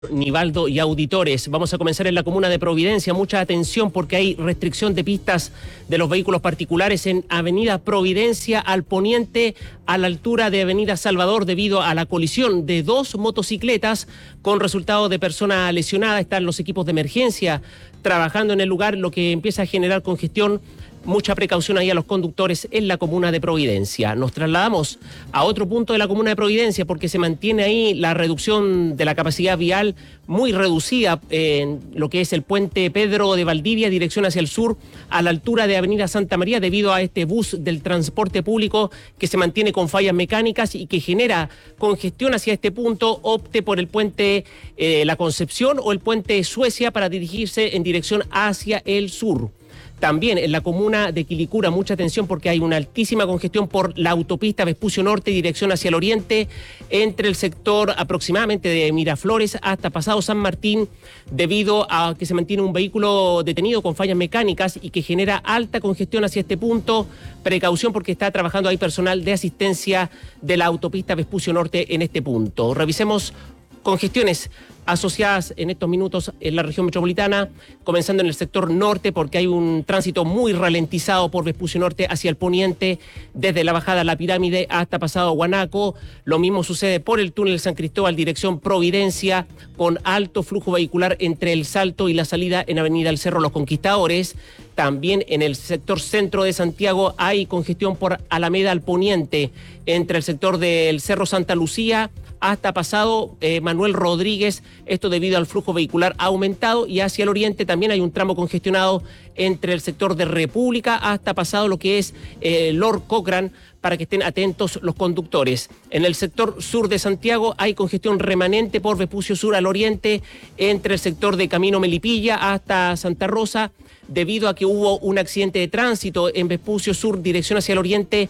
Nivaldo y auditores. Vamos a comenzar en la comuna de Providencia. Mucha atención porque hay restricción de pistas de los vehículos particulares en Avenida Providencia al poniente, a la altura de Avenida Salvador, debido a la colisión de dos motocicletas con resultado de persona lesionada. Están los equipos de emergencia trabajando en el lugar, lo que empieza a generar congestión. Mucha precaución ahí a los conducten la comuna de Providencia. Nos trasladamos a otro punto de la comuna de Providencia porque se mantiene ahí la reducción de la capacidad vial muy reducida en lo que es el puente Pedro de Valdivia, dirección hacia el sur, a la altura de Avenida Santa María, debido a este bus del transporte público que se mantiene con fallas mecánicas y que genera congestión hacia este punto. Opte por el puente La Concepción o el puente Suecia para dirigirse en dirección hacia el sur. También en la comuna de Quilicura, mucha atención porque hay una altísima congestión por la autopista Vespucio Norte, dirección hacia el oriente, entre el sector aproximadamente de Miraflores hasta Pasado San Martín, debido a que se mantiene un vehículo detenido con fallas mecánicas y que genera alta congestión hacia este punto. Precaución porque está trabajando ahí personal de asistencia de la autopista Vespucio Norte en este punto. Revisemos congestiones asociadas en estos minutos en la región metropolitana, comenzando en el sector norte porque hay un tránsito muy ralentizado por Vespucio Norte hacia el poniente, desde la bajada a la Pirámide hasta pasado Guanaco. Lo mismo sucede por el túnel San Cristóbal, dirección Providencia, con alto flujo vehicular entre el Salto y la salida en Avenida El Cerro Los Conquistadores. También en el sector centro de Santiago hay congestión por Alameda al poniente, entre el sector del Cerro Santa Lucía hasta pasado Manuel Rodríguez, esto debido al flujo vehicular aumentado, y hacia el oriente también hay un tramo congestionado entre el sector de República hasta pasado lo que es Lord Cochrane, para que estén atentos los conductores. En el sector sur de Santiago hay congestión remanente por Vespucio Sur al oriente, entre el sector de Camino Melipilla hasta Santa Rosa, debido a que hubo un accidente de tránsito en Vespucio Sur, dirección hacia el oriente,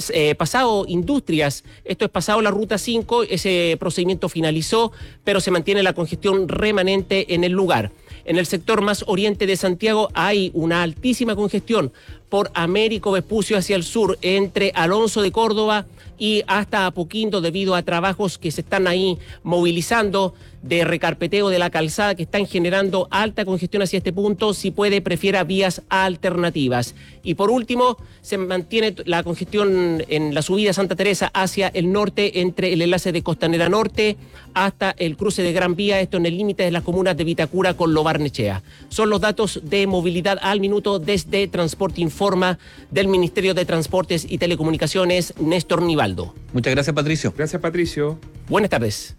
pasado Industrias. Esto es pasado la Ruta 5, ese procedimiento finalizó, pero se mantiene la congestión remanente en el lugar. En el sector más oriente de Santiago hay una altísima congestión por Américo Vespucio hacia el sur, entre Alonso de Córdoba y hasta Apoquindo, debido a trabajos que se están ahí movilizando de recarpeteo de la calzada que están generando alta congestión hacia este punto. Si puede, prefiera vías alternativas. Y por último, se mantiene la congestión en la subida Santa Teresa hacia el norte, entre el enlace de Costanera Norte hasta el cruce de Gran Vía, esto en el límite de las comunas de Vitacura con Lo Barnechea. Son los datos de movilidad al minuto desde Transporte Informa del Ministerio de Transportes y Telecomunicaciones, Néstor Nivaldo. Muchas gracias, Patricio. Gracias, Patricio. Buenas tardes.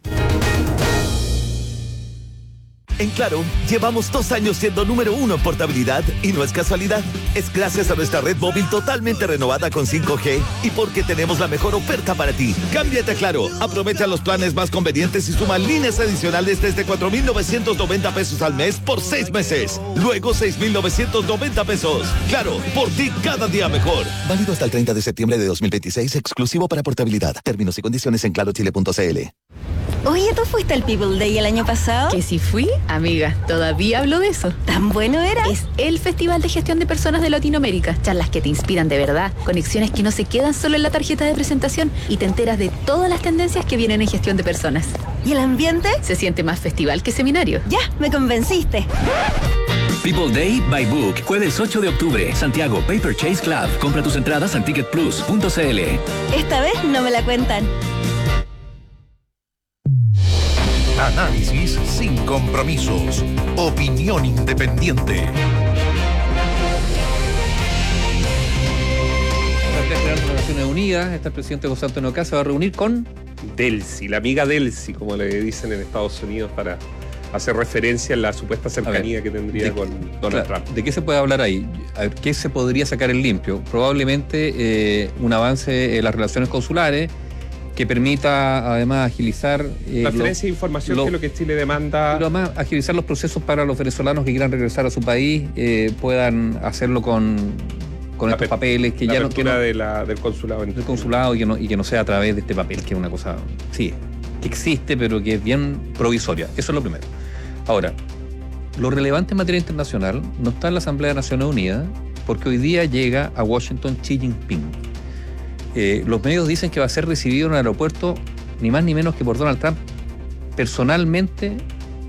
En Claro, llevamos 2 años siendo número 1 en portabilidad y no es casualidad. Es gracias a nuestra red móvil totalmente renovada con 5G y porque tenemos la mejor oferta para ti. Cámbiate a Claro, aprovecha los planes más convenientes y suma líneas adicionales desde 4,990 pesos al mes por 6 meses. Luego 6,990 pesos. Claro, por ti cada día mejor. Válido hasta el 30 de septiembre de 2026, exclusivo para portabilidad. Términos y condiciones en clarochile.cl. Oye, ¿tú fuiste al People Day el año pasado? ¿Que si fui? Amiga, todavía hablo de eso. ¿Tan bueno era? Es el Festival de Gestión de Personas de Latinoamérica. Charlas que te inspiran de verdad, conexiones que no se quedan solo en la tarjeta de presentación y te enteras de todas las tendencias que vienen en gestión de personas. ¿Y el ambiente? Se siente más festival que seminario. Ya, me convenciste. People Day by Book, jueves 8 de octubre, Santiago Paper Chase Club. Compra tus entradas en ticketplus.cl. Esta vez no me la cuentan. Análisis sin compromisos. Opinión independiente. La General de Naciones Unidas, el presidente José Antonio Kast se va a reunir con Delcy, la amiga Delcy, como le dicen en Estados Unidos, para hacer referencia a la supuesta cercanía que tendría con Donald Trump. ¿De qué se puede hablar ahí? A ver, ¿qué se podría sacar en limpio? Probablemente un avance en las relaciones consulares que permita además agilizar transferencia de información, que es lo que Chile demanda. Pero además agilizar los procesos para los venezolanos que quieran regresar a su país, puedan hacerlo con estos papeles que ya no del consulado. Del consulado y que no sea a través de este papel, que es una cosa, sí, que existe, pero que es bien provisoria. Eso es lo primero. Ahora, lo relevante en materia internacional no está en la Asamblea de Naciones Unidas, porque hoy día llega a Washington Xi Jinping. Los medios dicen que va a ser recibido en el aeropuerto ni más ni menos que por Donald Trump personalmente